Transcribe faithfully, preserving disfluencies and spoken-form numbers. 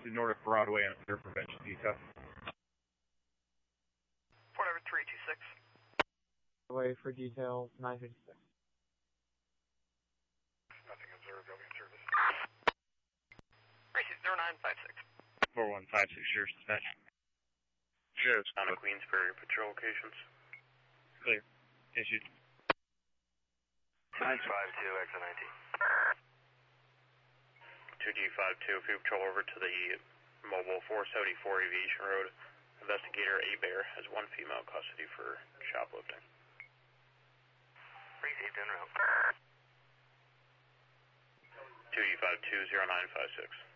to Nordic Broadway on under prevention detail. Port over three two six. Away for details, nine fifty-six. Nothing observed, you'll be in service. Tracy, zero nine five six. four one five six, Sheriff Dispatch. Sheriff's on the Queensbury patrol locations. Clear. Issued. nine five two, exit nineteen. two G five two, if you patrol over to the mobile four seventy-four Aviation Road, investigator A-Bear has one female custody for shoplifting. Received en route. two G five two, zero nine five six.